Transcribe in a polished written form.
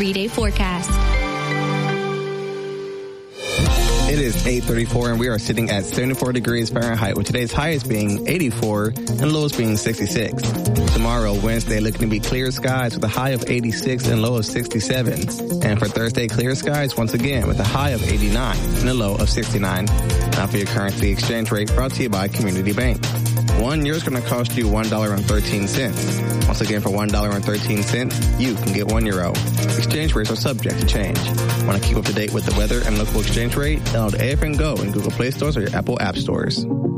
3-day forecast. It is 8:34 and we are sitting at 74 degrees Fahrenheit with today's highest being 84 and lows being 66. Tomorrow, Wednesday, looking to be clear skies with a high of 86 and low of 67. And for Thursday, clear skies once again with a high of 89 and a low of 69. Now for your currency exchange rate brought to you by Community Bank. €1 is going to cost you $1.13. Once again, for $1.13, you can get €1. Exchange rates are subject to change. Want to keep up to date with the weather and local exchange rate? Download AFN Go in Google Play Stores or your Apple App Stores.